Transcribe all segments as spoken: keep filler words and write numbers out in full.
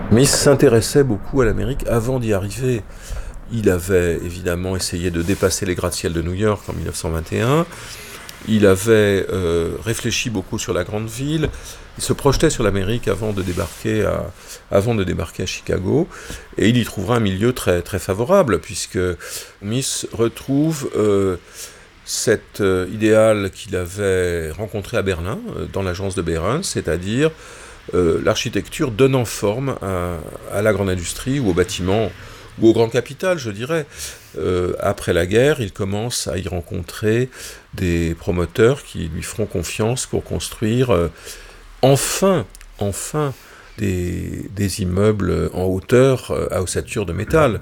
Mais il s'intéressait beaucoup à l'Amérique avant d'y arriver. Il avait évidemment essayé de dépasser les gratte-ciel de New York en dix-neuf cent vingt et un. Il avait euh, réfléchi beaucoup sur la grande ville. Il se projetait sur l'Amérique avant de débarquer à, avant de débarquer à Chicago. Et il y trouvera un milieu très, très favorable, puisque Smith retrouve euh, cet euh, idéal qu'il avait rencontré à Berlin, euh, dans l'agence de Behrens, c'est-à-dire euh, l'architecture donnant forme à, à la grande industrie ou au bâtiment ou au grand capital, je dirais. Euh, après la guerre, il commence à y rencontrer des promoteurs qui lui feront confiance pour construire euh, enfin, enfin, des, des immeubles en hauteur euh, à ossature de métal.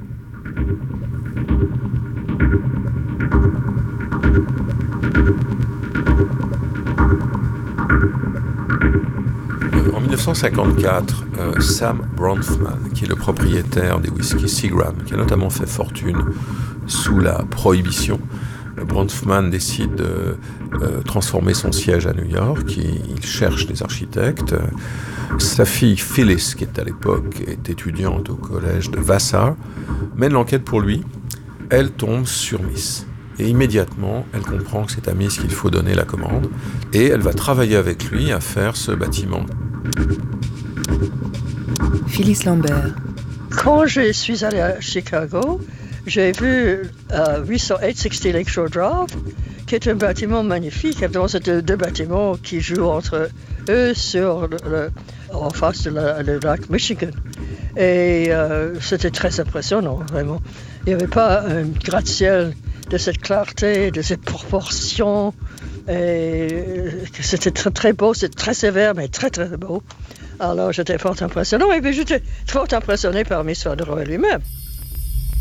En dix-neuf cent cinquante-quatre, euh, Sam Bronfman, qui est le propriétaire des whisky Seagram, qui a notamment fait fortune sous la prohibition, Bronfman décide de euh, transformer son siège à New York. Il, il cherche des architectes. Sa fille Phyllis, qui est à l'époque est étudiante au collège de Vassar, mène l'enquête pour lui. Elle tombe sur Miss. Et immédiatement, elle comprend que c'est à Miss qu'il faut donner la commande. Et elle va travailler avec lui à faire ce bâtiment. Phyllis Lambert. Quand je suis allée à Chicago, j'ai vu euh, huit cent huit soixante Lakeshore Drive, qui est un bâtiment magnifique. Donc, c'est deux, deux bâtiments qui jouent entre eux sur le, le, en face de la, le lac Michigan. Et euh, c'était très impressionnant, vraiment. Il n'y avait pas un gratte-ciel de cette clarté, de cette proportion. Et c'était très, très beau, c'était très sévère, mais très, très beau. Alors, j'étais fort impressionné. Et puis, j'étais fort impressionné par Miss Van der Rohe lui-même.